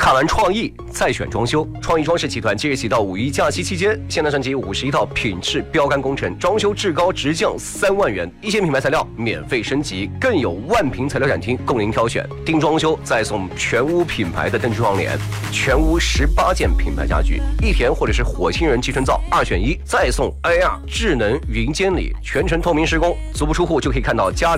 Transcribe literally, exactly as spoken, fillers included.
看完创意再选装修，创意装饰集团即日起到五一假期期间，现单升级五十一套品质标杆工程，装修至高直降三万元，一线品牌材料免费升级，更有万平材料展厅供您挑选。定装修再送全屋品牌的灯具窗帘，全屋十八件品牌家具，一田或者是火星人集成灶二选一，再送 A R 智能云监理，全程透明施工，足不出户就可以看到家里